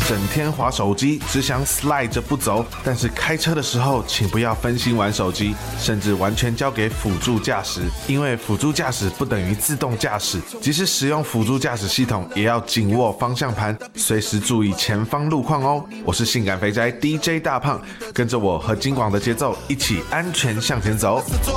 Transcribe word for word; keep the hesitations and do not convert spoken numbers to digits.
整天滑手机，只想 slide 着不走。但是开车的时候，请不要分心玩手机，甚至完全交给辅助驾驶，因为辅助驾驶不等于自动驾驶。即使使用辅助驾驶系统，也要紧握方向盘，随时注意前方路况哦。我是性感肥宅 D J 大胖，跟着我和金广的节奏，一起安全向前走。